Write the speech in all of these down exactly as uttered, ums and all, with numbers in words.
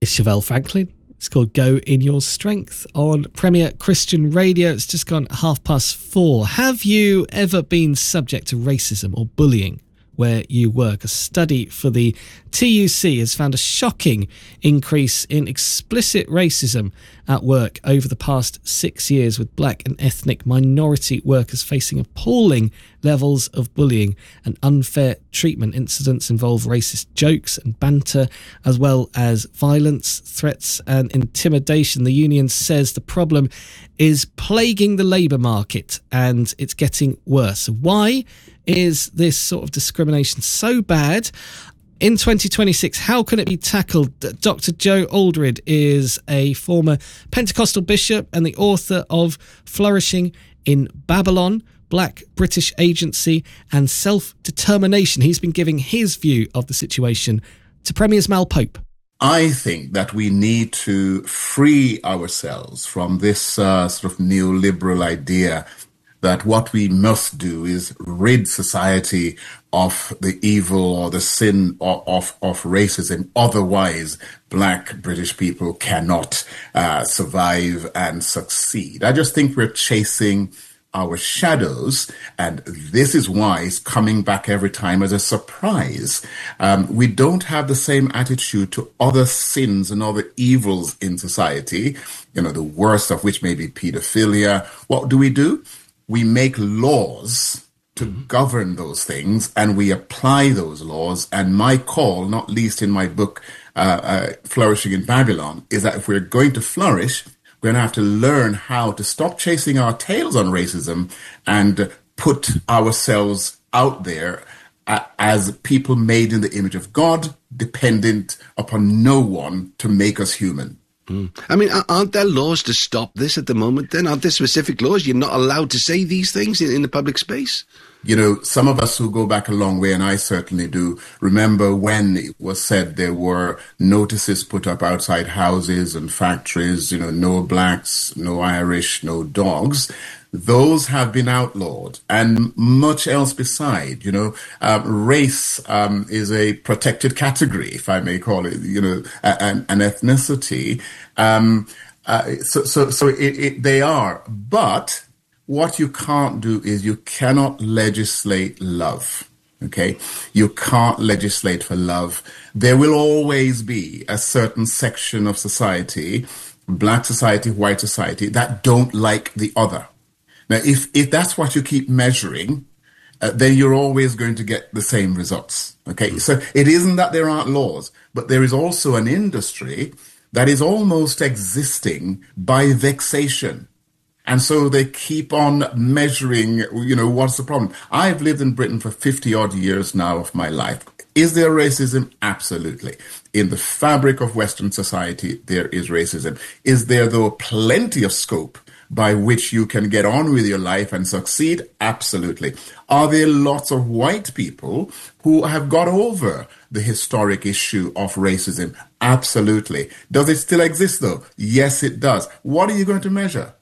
It's Chevelle Franklin. It's called Go In Your Strength on Premier Christian Radio. It's just gone half past four. Have you ever been subject to racism or bullying where you work? A study for the T U C has found a shocking increase in explicit racism at work over the past six years, with black and ethnic minority workers facing appalling levels of bullying and unfair treatment. Incidents involve racist jokes and banter, as well as violence, threats and intimidation. The union says the problem is plaguing the labour market and it's getting worse. Why is this sort of discrimination so bad? In twenty twenty-six, how can it be tackled? Doctor Joe Aldred is a former Pentecostal bishop and the author of Flourishing in Babylon, Black British Agency and Self-Determination. He's been giving his view of the situation to Premier's Mal Pope. I think that we need to free ourselves from this uh, sort of neoliberal idea that what we must do is rid society of the evil or the sin of, of, of racism. Otherwise, black British people cannot uh, survive and succeed. I just think we're chasing our shadows, and this is why it's coming back every time as a surprise. Um, we don't have the same attitude to other sins and other evils in society, you know, the worst of which may be pedophilia. What do we do? We make laws to govern those things, and we apply those laws. And my call, not least in my book, uh, uh, Flourishing in Babylon, is that if we're going to flourish, we're going to have to learn how to stop chasing our tails on racism and put ourselves out there uh, as people made in the image of God, dependent upon no one to make us human. Mm. I mean, aren't there laws to stop this at the moment then? Aren't there specific laws? You're not allowed to say these things in, in the public space? You know, some of us who go back a long way, and I certainly do, remember when it was said there were notices put up outside houses and factories, you know, no blacks, no Irish, no dogs. Those have been outlawed, and much else beside. You know, um, race um, is a protected category, if I may call it. You know, an, an ethnicity. Um, uh, so, so, so it, it, they are. But what you can't do is you cannot legislate love. Okay, you can't legislate for love. There will always be a certain section of society, black society, white society, that don't like the other. Now, if, if that's what you keep measuring, uh, then you're always going to get the same results. Okay, so it isn't that there aren't laws, but there is also an industry that is almost existing by vexation. And so they keep on measuring, you know, what's the problem? I've lived in Britain for fifty odd years now of my life. Is there racism? Absolutely. In the fabric of Western society, there is racism. Is there, though, plenty of scope by which you can get on with your life and succeed? Absolutely. Are there lots of white people who have got over the historic issue of racism? Absolutely. Does it still exist, though? Yes, it does. What are you going to measure?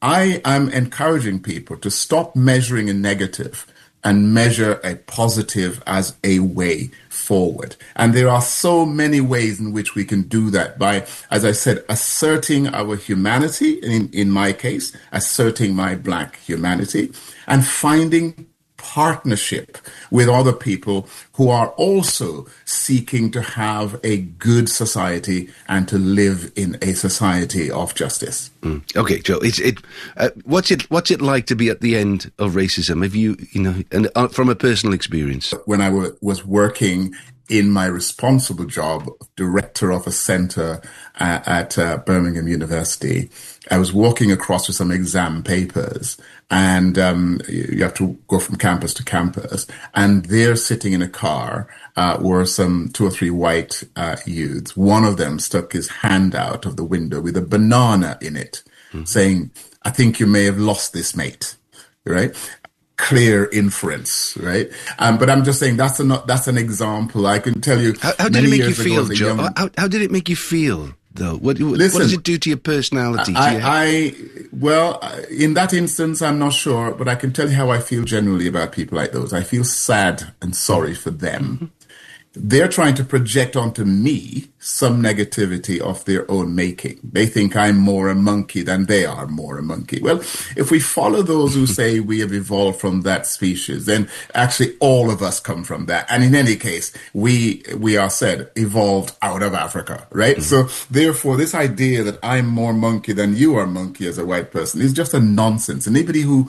I am encouraging people to stop measuring a negative and measure a positive as a way forward. And there are so many ways in which we can do that by, as I said, asserting our humanity, in, in my case, asserting my black humanity, and finding partnership with other people who are also seeking to have a good society and to live in a society of justice. Mm. Okay, Joe, it's it. Uh, what's it? What's it like to be at the end of racism? Have you, you know, and uh, from a personal experience? When I w- was working in my responsible job, director of a centre uh, at uh, Birmingham University, I was walking across with some exam papers, and um, you have to go from campus to campus, and there sitting in a car uh, were some two or three white uh, youths. One of them stuck his hand out of the window with a banana in it, mm-hmm. saying, "I think you may have lost this, mate," right? Clear inference, right? Um, but I'm just saying that's an that's an example. I can tell you. How, how did it make you feel, Joe? Young... How, how did it make you feel, though? What, Listen, what does it do to your personality? I, to your... I well, in that instance, I'm not sure, but I can tell you how I feel generally about people like those. I feel sad and sorry for them. they're trying to project onto me some negativity of their own making. They think I'm more a monkey than they are more a monkey. Well, if we follow those who say we have evolved from that species, then actually all of us come from that. And in any case, we we are said evolved out of Africa, right? Mm-hmm. So therefore, this idea that I'm more monkey than you are monkey as a white person is just a nonsense. Anybody who,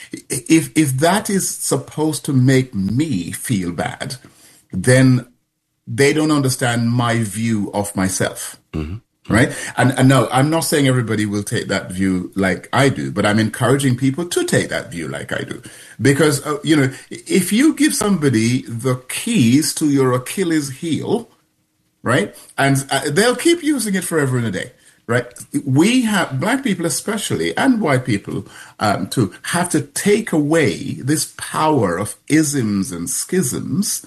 if if that is supposed to make me feel bad, then they don't understand my view of myself, mm-hmm. right? And, and no, I'm not saying everybody will take that view like I do, but I'm encouraging people to take that view like I do. Because, uh, you know, if you give somebody the keys to your Achilles heel, right, and uh, they'll keep using it forever and a day, right? We have, black people especially, and white people um, too, have to take away this power of isms and schisms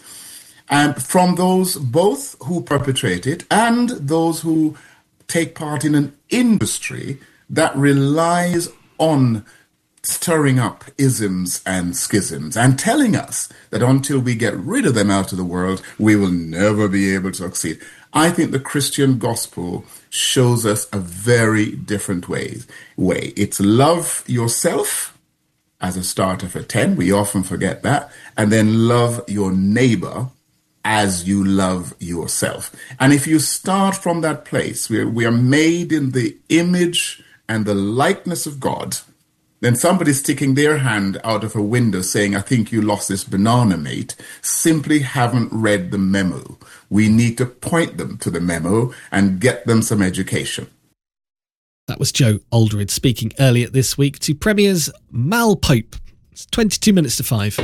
and from those both who perpetrate it and those who take part in an industry that relies on stirring up isms and schisms and telling us that until we get rid of them out of the world, we will never be able to succeed. I think the Christian gospel shows us a very different way. way. It's love yourself as a starter for ten. We often forget that. And then love your neighbor as you love yourself. And if you start from that place where we are made in the image and the likeness of God, then somebody sticking their hand out of a window saying, I think you lost this banana, mate, simply haven't read the memo. We need to point them to the memo and get them some education. That was Joe Aldered speaking earlier this week to Premier's Mal Pope. It's twenty-two minutes to five.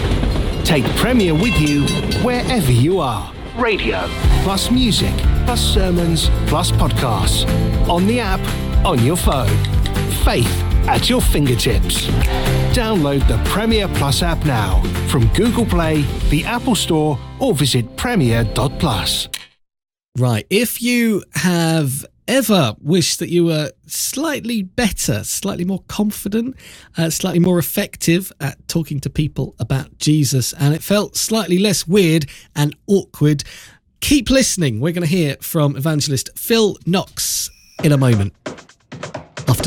Take Premier with you wherever you are. Radio, plus music, plus sermons, plus podcasts. On the app, on your phone. Faith at your fingertips. Download the Premier Plus app now from Google Play, the Apple Store, or visit premier dot plus. Right, if you have ever wished that you were slightly better, slightly more confident, uh, slightly more effective at talking to people about Jesus, and it felt slightly less weird and awkward, keep listening. We're going to hear from evangelist Phil Knox in a moment.